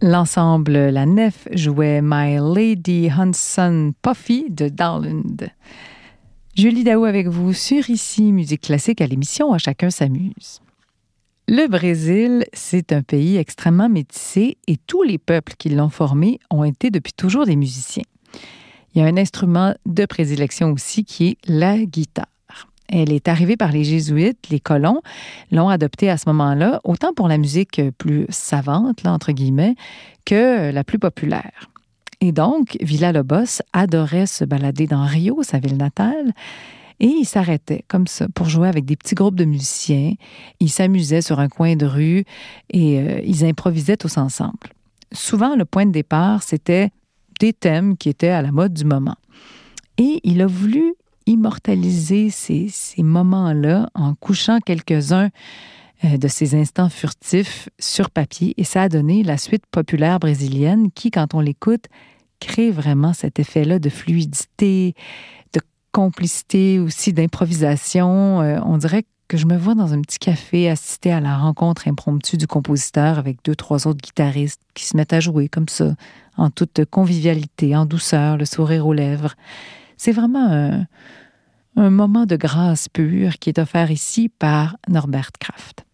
L'ensemble La Nef jouait My Lady Hanson Puffy de Dowland. Julie Daou avec vous sur Ici Musique Classique à l'émission À chacun s'amuse. Le Brésil, c'est un pays extrêmement métissé et tous les peuples qui l'ont formé ont été depuis toujours des musiciens. Il y a un instrument de prédilection aussi qui est la guitare. Elle est arrivée par les Jésuites, les colons l'ont adoptée à ce moment-là, autant pour la musique plus savante, là, entre guillemets, que la plus populaire. Et donc, Villa-Lobos adorait se balader dans Rio, sa ville natale, et il s'arrêtait comme ça pour jouer avec des petits groupes de musiciens. Ils s'amusaient sur un coin de rue et ils improvisaient tous ensemble. Souvent, le point de départ, c'était des thèmes qui étaient à la mode du moment. Et il a voulu immortaliser ces moments-là en couchant quelques-uns de ces instants furtifs sur papier. Et ça a donné la suite populaire brésilienne qui, quand on l'écoute, crée vraiment cet effet-là de fluidité, de complicité aussi, d'improvisation. On dirait que je me vois dans un petit café assister à la rencontre impromptue du compositeur avec 2-3 autres guitaristes qui se mettent à jouer comme ça, en toute convivialité, en douceur, le sourire aux lèvres. C'est vraiment un moment de grâce pure qui est offert ici par Norbert Kraft.